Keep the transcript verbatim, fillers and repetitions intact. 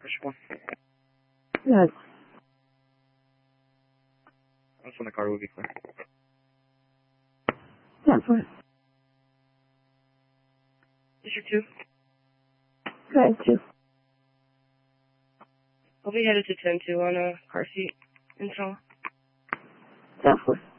Push one. Yes. That's when the car will be clear. Yeah, fine. Is your two? Go ahead, two. I'll be headed to ten two on a car seat install. Yeah, four.